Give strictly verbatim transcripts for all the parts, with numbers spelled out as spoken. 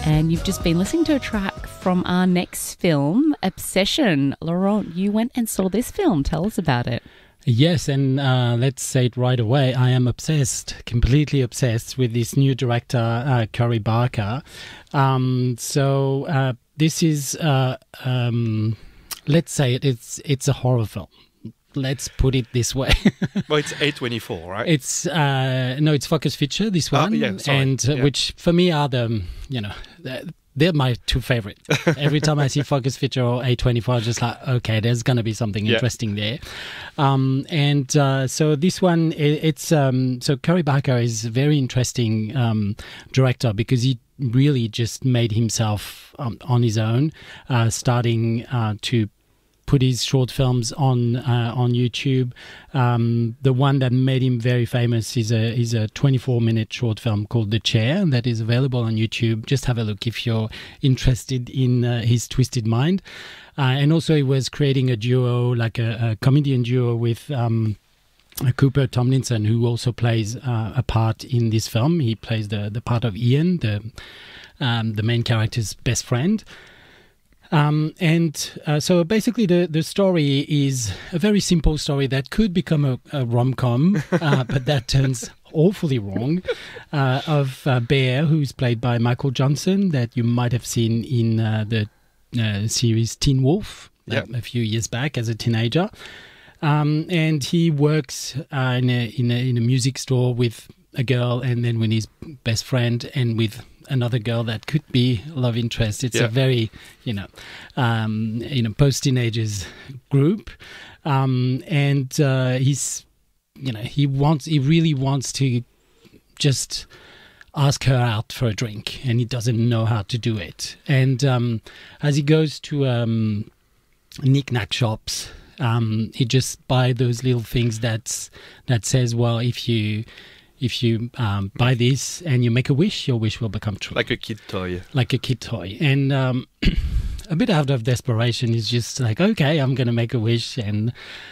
And you've just been listening to a track from our next film, Obsession. Laurent, you went and saw this film. Tell us about it. Yes, and uh, let's say it right away. I am obsessed, completely obsessed with this new director, uh, Cory Barker. Um, so uh, this is, uh, um, let's say it, it's it's a horror film. Let's put it this way. Well, it's A twenty-four, right? It's uh, no, it's Focus Feature. This one, oh, yeah, sorry. and uh, yeah. which for me are the, you know, they're my two favorite. Every time I see Focus Feature or A twenty-four, I'm just like, okay, there's going to be something yeah. interesting there. Um, and uh, so this one, it, it's um, so Cory Barker is a very interesting um, director because he really just made himself um, on his own, uh, starting uh, to put his short films on uh, on YouTube. Um, the one that made him very famous is a is a twenty-four minute short film called The Chair that is available on YouTube. Just have a look if you're interested in uh, his twisted mind. Uh, and also he was creating a duo, like a, a comedian duo with um, Cooper Tomlinson, who also plays uh, a part in this film. He plays the, the part of Ian, the um, the main character's best friend. Um, and uh, so basically the, the story is a very simple story that could become a, a rom-com, uh, but that turns awfully wrong, uh, of uh, Bear, who's played by Michael Johnson, that you might have seen in uh, the uh, series Teen Wolf yep. uh, a few years back as a teenager. Um, and he works uh, in, a, in, a, in a music store with a girl and then with his best friend and with another girl that could be love interest. It's yeah. a very, you know, um, you know, post-teenagers group. Um, and uh, he's, you know, he wants, he really wants to just ask her out for a drink and he doesn't know how to do it. And um, as he goes to um, knick-knack shops, um, he just buy those little things that's, that says, well, if you... If you um, buy this and you make a wish, your wish will become true. Like a kid toy. Like a kid toy. And um, a bit out of desperation, he's just like, okay, I'm going to make a wish. And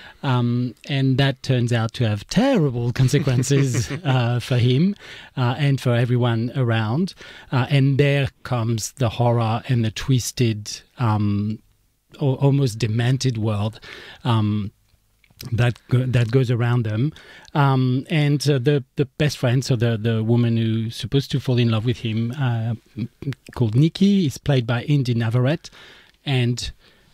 um, and that turns out to have terrible consequences uh, for him uh, and for everyone around. Uh, and there comes the horror and the twisted, um, or almost demented world um that go, that goes around them, um, and uh, the the best friend, so the the woman who's supposed to fall in love with him, uh, called Nikki, is played by Indy Navarrete, and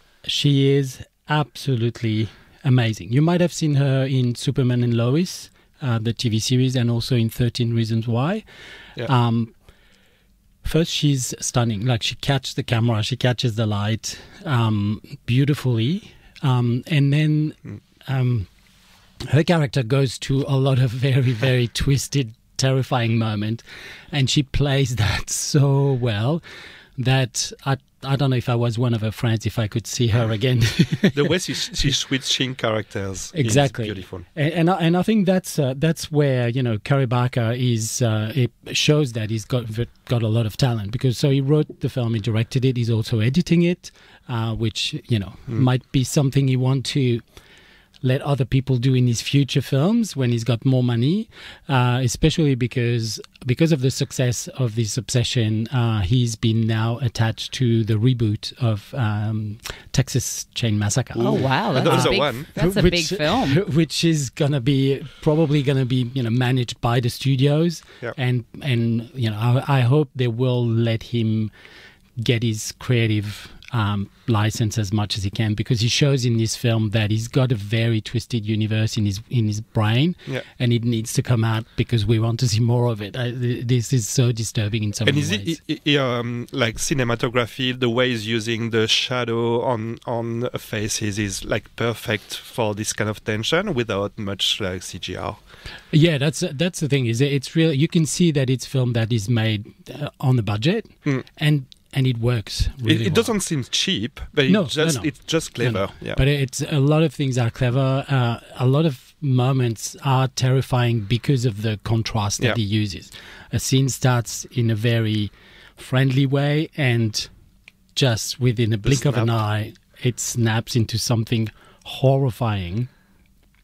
she is absolutely amazing. You might have seen her in Superman and Lois, uh, the T V series, and also in thirteen Reasons Why. Yeah. Um, First, she's stunning. Like, she catches the camera, she catches the light um, beautifully, um, and then. Mm. Um, her character goes to a lot of very, very twisted, terrifying moment, and she plays that so well that I I don't know if I was one of her friends, if I could see her again. The way she, she's switching characters exactly. is beautiful. And and I, and I think that's uh, that's where, you know, Cory Barker is. Uh, it shows that he's got got a lot of talent, because so he wrote the film, he directed it, he's also editing it, uh, which, you know, mm. might be something he want to let other people do in his future films when he's got more money, uh, especially because because of the success of this Obsession, uh, he's been now attached to the reboot of um, Texas Chain Massacre. Oh wow, that's a big, one. that's a which, big film. Which is gonna be probably gonna be, you know, managed by the studios, yep. and and you know I, I hope they will let him get his creative Um, license as much as he can, because he shows in this film that he's got a very twisted universe in his in his brain, yeah. and it needs to come out because we want to see more of it. I, this is so disturbing in so and many is ways. it, it, um, like cinematography, the way he's using the shadow on on faces is like perfect for this kind of tension without much like C G I. Yeah, that's that's the thing. Is it's really, you can see that it's film that is made uh, on the budget, mm. and. And it works really It, it well. doesn't seem cheap, but it no, just, no, no. it's just clever. No, no. Yeah. But it's a lot of things are clever. Uh, a lot of moments are terrifying because of the contrast that yeah. he uses. A scene starts in a very friendly way, and just within a blink of an eye, it snaps into something horrifying.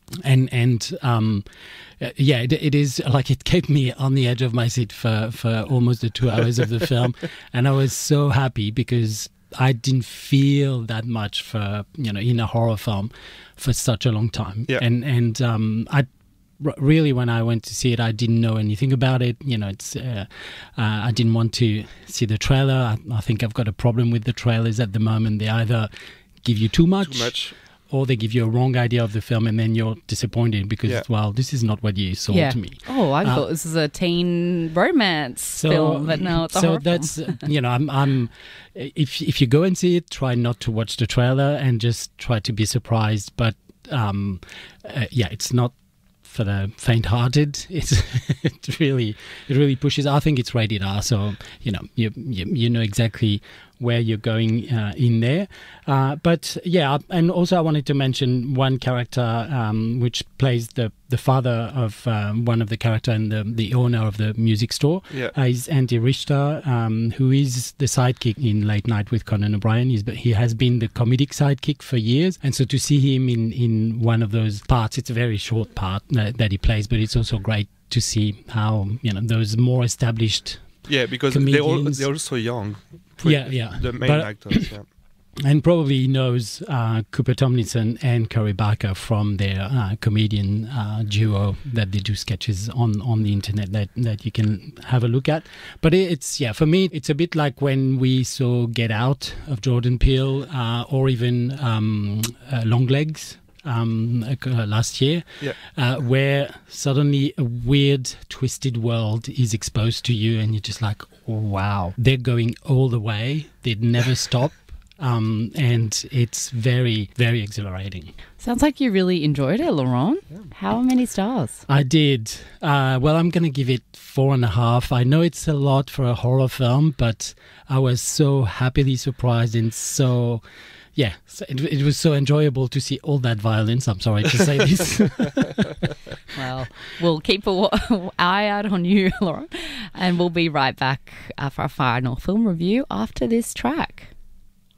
and and um, uh, yeah, it, it is like it kept me on the edge of my seat for for almost the two hours of the film, and I was so happy because I didn't feel that much for, you know, in a horror film for such a long time. Yeah. And and um, I r- really, when I went to see it, I didn't know anything about it. You know, it's uh, uh, I didn't want to see the trailer. I, I think I've got a problem with the trailers at the moment. They either give you too much, Too much. or they give you a wrong idea of the film, and then you're disappointed because, Yeah. well, this is not what you sold Yeah. to me. Oh, I Uh, thought this was a teen romance So, film, but no, it's a so horror that's film. uh, you know, I'm I'm if if you go and see it, try not to watch the trailer and just try to be surprised. But um, uh, yeah, it's not for the faint-hearted. It's it really it really pushes. I think it's rated R, so you know you you, you know exactly where you're going uh, in there. Uh, but yeah, and also I wanted to mention one character um, which plays the the father of um, one of the character and the the owner of the music store. Yeah. Uh, is Andy Richter, um, who is the sidekick in Late Night with Conan O'Brien. He's, he has been the comedic sidekick for years. And so to see him in, in one of those parts, it's a very short part that, that he plays, but it's also great to see how, you know, those more established... Yeah, because they're, all, comedians. they're also young. Yeah, yeah. The main But- actors, yeah. And probably he knows uh, Cooper Tomlinson and Curry Barker from their uh, comedian uh, duo that they do sketches on, on the internet that, that you can have a look at. But it, it's, yeah, for me, it's a bit like when we saw Get Out of Jordan Peele uh, or even um, uh, Longlegs um, uh, last year, Yeah. uh, where suddenly a weird, twisted world is exposed to you and you're just like, oh, wow, they're going all the way. They'd never stop. Um, and it's very, very exhilarating. Sounds like you really enjoyed it, Laurent. How many stars? I did. Uh, well, I'm going to give it four and a half. I know it's a lot for a horror film, but I was so happily surprised and so, yeah, so it, it was so enjoyable to see all that violence. I'm sorry to say this. Well, we'll keep an eye out on you, Laurent, and we'll be right back uh, for our final film review after this track.